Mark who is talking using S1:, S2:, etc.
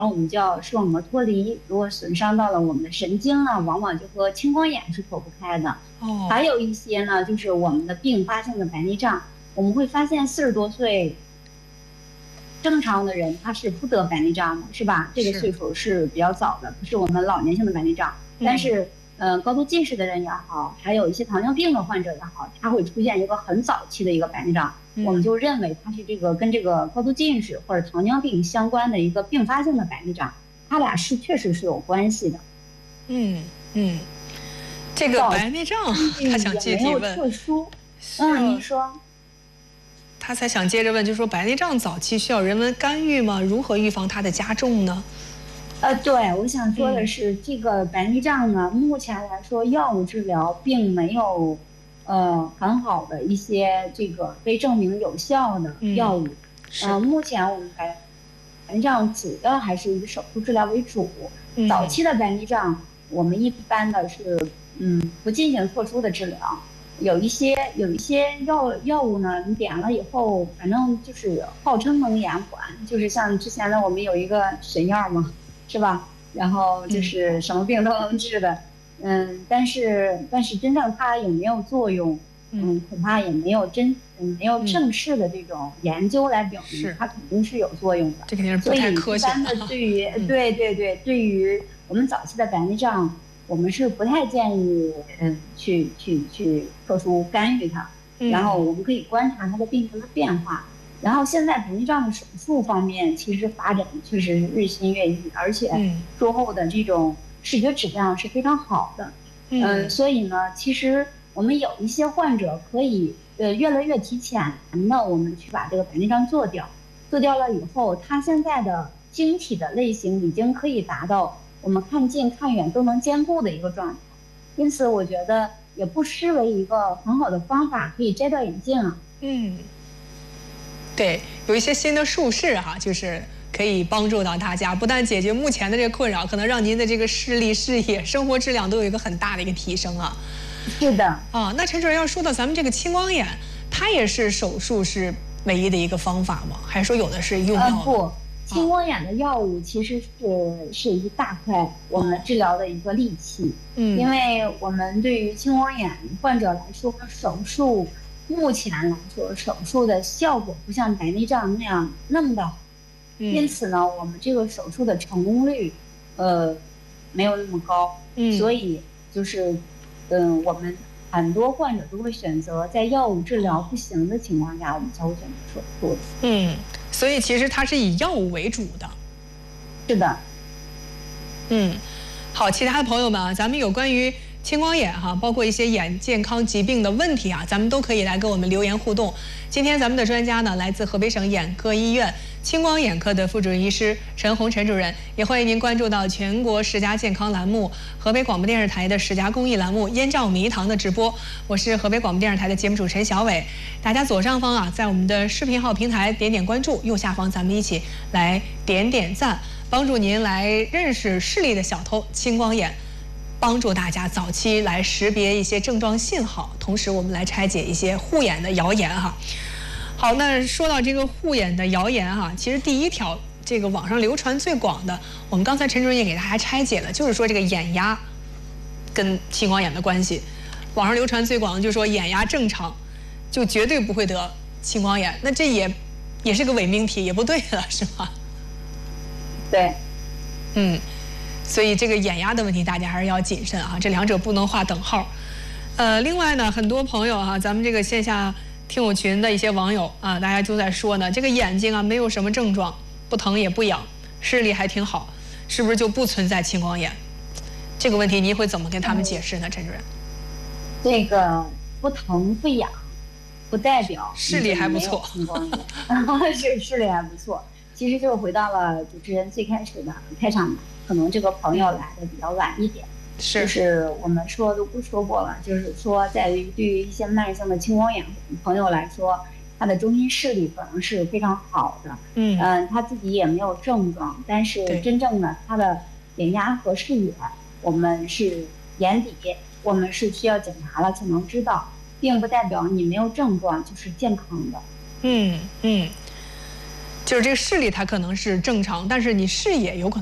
S1: 我们叫视网膜脱离，如果损伤到了我们的神经呢，往往就和青光眼是脱不开的。
S2: 哦，
S1: 还有一些呢，就是我们的并发性的白内障，我们会发现40多岁正常的人他是不得白内障的，是吧？这个岁数是比较早的，不是我们老年性的白内障。但是，高度近视的人也好，还有一些糖尿病的患者也好，他会出现一个很早期的一个白内障，我们就认为它是跟这个高度近视或者糖尿病相关的一个并发性的白内障，它俩确实是有关系的。
S2: 这个白内障，他想接着问。
S1: 特殊，您说。
S2: 他才想接着问，就说白内障早期需要人为干预吗？如何预防它的加重呢？
S1: 对，我想说的是，这个白内障呢，目前来说，药物治疗并没有，很好的一些这个被证明有效的药物。目前我们白内障主要还是以手术治疗为主。早期的白内障，我们一般的是，不进行特殊的治疗。有一些药物呢，你点了以后，反正就是号称能延缓，就是像之前的我们有一个神药嘛，是吧？然后就是什么病都能治的，但是真正它有没有作用，恐怕也没有正式的这种研究来表明它肯定是有作用的。
S2: 这肯定是不太科学的。
S1: 所以一般的对于我们早期的白内障，我们是不太建议去特殊干预它，然后我们可以观察它的病情的变化。然后现在白内障的手术方面，其实发展确实是日新月异，而且术后的这种视觉质量是非常好的。所以呢，其实我们有一些患者可以越来越提前的，我们去把这个白内障做掉了以后，它现在的晶体的类型已经可以达到我们看近看远都能兼顾的一个状态，因此我觉得也不失为一个很好的方法，可以摘掉眼镜啊。
S2: 对，有一些新的术式哈，就是可以帮助到大家，不但解决目前的这个困扰，可能让您的这个视力、视野、生活质量都有一个很大的一个提升啊。
S1: 是的。
S2: 那陈主任要说到咱们这个青光眼，它也是手术是唯一的一个方法吗？还是说有的是用药的？
S1: 不，青光眼的药物其实是一大块我们治疗的一个利器。因为我们对于青光眼患者来说，手术目前来说，手术的效果不像白内障那么的好，因此呢，我们这个手术的成功率，没有那么高。所以就是，我们很多患者都会选择在药物治疗不行的情况下，我们才会选择手术的。
S2: 所以其实它是以药物为主的。
S1: 是的。
S2: 好，其他的朋友们啊，咱们有关于青光眼哈，包括一些眼健康疾病的问题啊，咱们都可以来跟我们留言互动。今天咱们的专家呢，来自河北省眼科医院青光眼科的副主任医师陈红陈主任，也欢迎您关注到全国10佳健康栏目、河北广播电视台的10佳公益栏目《燕赵迷堂》的直播。我是河北广播电视台的节目主持人小伟。大家左上方啊，在我们的视频号平台点点关注，右下方咱们一起来点点赞，帮助您来认识视力的小偷青光眼。帮助大家早期来识别一些症状信号，同时我们来拆解一些护眼的谣言哈。好，那说到这个护眼的谣言哈，其实第一条这个网上流传最广的，我们刚才陈主任也给大家拆解了，就是说这个眼压跟青光眼的关系。网上流传最广的就是说眼压正常就绝对不会得青光眼，那这也是个伪命题，也不对了，是吗？
S1: 对。
S2: 所以这个眼压的问题，大家还是要谨慎啊，这两者不能划等号。另外呢，很多朋友啊，咱们这个线下听友群的一些网友啊，大家都在说呢，这个眼睛啊没有什么症状，不疼也不痒，视力还挺好，是不是就不存在青光眼？这个问题您会怎么跟他们解释呢，陈主任？
S1: 这个不疼不痒，不代表
S2: 视力还不错。
S1: 青光眼视力还不错。其实就回到了主持人最开始的开场，可能这个朋友来的比较晚一点，就是我们都说过了，就是说在于对于一些慢性的青光眼朋友来说，他的中心视力可能是非常好的，他自己也没有症状，但是真正的他的眼压和视野，我们是眼底，我们是需要检查了才能知道，并不代表你没有症状就是健康的。
S2: 就是这个视力它可能是正常，但是你视野有可能。